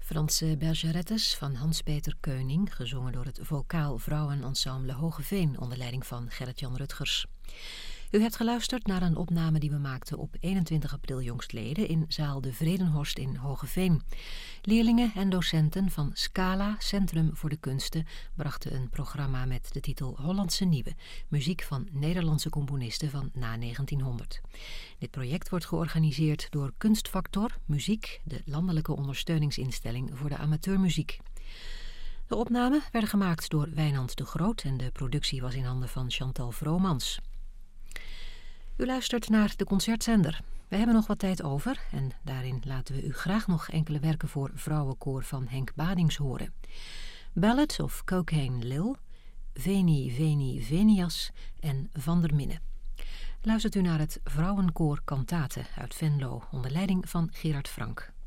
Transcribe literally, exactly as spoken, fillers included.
Franse Bergerettes van Hans-Peter Keuning, gezongen door het Vocaal Vrouwenensemble Hoogeveen onder leiding van Gerrit-Jan Rutgers. U hebt geluisterd naar een opname die we maakten op eenentwintig april jongstleden in zaal De Vredenhorst in Hoogeveen. Leerlingen en docenten van Scala, Centrum voor de Kunsten, brachten een programma met de titel Hollandse Nieuwe, muziek van Nederlandse componisten van na negentienhonderd. Dit project wordt georganiseerd door Kunstfactor Muziek, de landelijke ondersteuningsinstelling voor de amateurmuziek. De opnamen werden gemaakt door Wijnand de Groot en de productie was in handen van Chantal Vromans. U luistert naar de Concertzender. We hebben nog wat tijd over en daarin laten we u graag nog enkele werken voor vrouwenkoor van Henk Badings horen. Ballad of Cocaine Lil, Veni Veni Venias en Van der Minne. Luistert u naar het Vrouwenkoor Kantate uit Venlo onder leiding van Gerard Frank.